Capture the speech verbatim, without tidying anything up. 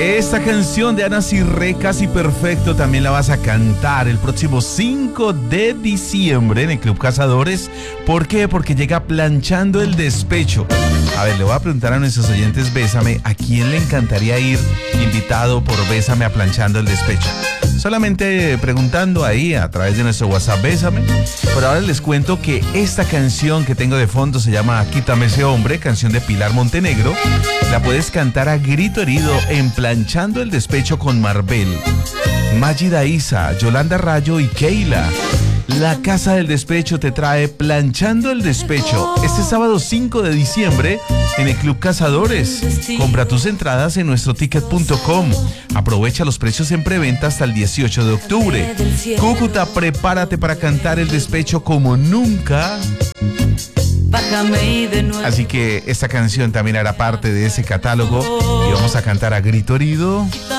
Esta canción de Ana Cirré, Casi Perfecto, también la vas a cantar el próximo cinco de diciembre en el Club Cazadores. ¿Por qué? Porque llega Planchando el Despecho. A ver, le voy a preguntar a nuestros oyentes Bésame, ¿a quién le encantaría ir invitado por Bésame a Planchando el Despecho? Solamente preguntando ahí a través de nuestro WhatsApp Bésame. Por ahora les cuento que esta canción que tengo de fondo se llama Quítame ese hombre, canción de Pilar Montenegro. La puedes cantar a grito herido en Planchando el Despecho con Marvel, Mágida Isa, Yolanda Rayo y Keila. La Casa del Despecho te trae Planchando el Despecho este sábado cinco de diciembre en el Club Cazadores. Compra tus entradas en nuestro ticket punto com. Aprovecha los precios en preventa hasta el dieciocho de octubre. Cúcuta, prepárate para cantar el despecho como nunca. Así que esta canción también hará parte de ese catálogo y vamos a cantar a grito herido.